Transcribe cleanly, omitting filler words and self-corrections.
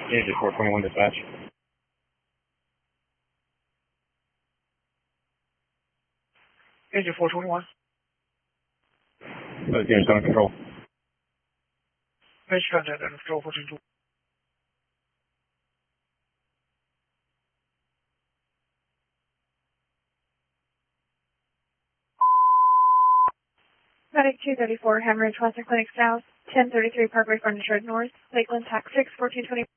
Engine 421 dispatch. Engine 421. Unit's under control. Major contact under control 422. Medic 234, Hemorrhage Western Clinic South, 1033 Parkway Frontage Road North, Lakeland Tax 6, 1420.